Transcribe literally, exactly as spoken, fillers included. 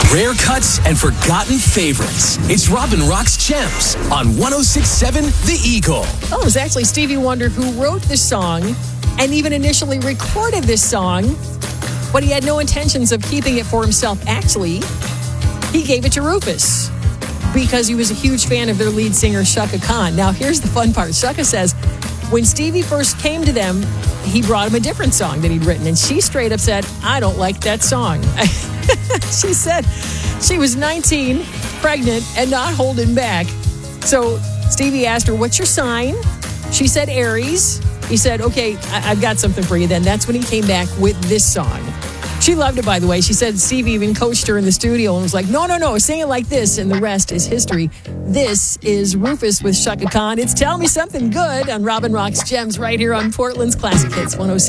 Rare cuts and forgotten favorites. It's Robin Rock's Gems on one oh six point seven The Eagle. Oh, it was actually Stevie Wonder who wrote this song and even initially recorded this song, but he had no intentions of keeping it for himself. Actually, he gave it to Rufus because he was a huge fan of their lead singer, Chaka Khan. Now, here's the fun part. Chaka says when Stevie first came to them, he brought him a different song that he'd written, and she straight up said, I don't like that song. She said she was nineteen, pregnant, and not holding back. So Stevie asked her, what's your sign? She said Aries. He said, okay, I- I've got something for you then. That's when he came back with this song. She loved it, by the way. She said Stevie even coached her in the studio and was like, no, no, no, sing it like this, and the rest is history. This is Rufus with Chaka Khan. It's Tell Me Something Good on Robin Rock's Gems right here on Portland's Classic Hits one oh six.